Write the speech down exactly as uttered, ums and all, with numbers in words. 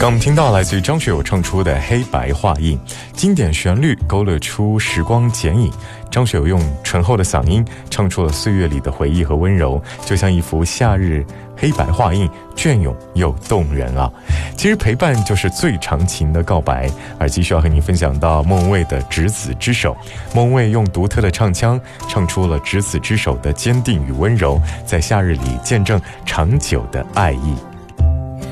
刚我们听到来自于张学友唱出的《黑白画印》，经典旋律勾勒出时光剪影。张学友用醇厚的嗓音唱出了岁月里的回忆和温柔，就像一幅夏日黑白画印，隽永又动人啊！其实陪伴就是最长情的告白。而继续要和您分享到莫文蔚的《执子之手》，莫文蔚用独特的唱腔唱出了执子之手的坚定与温柔，在夏日里见证长久的爱意。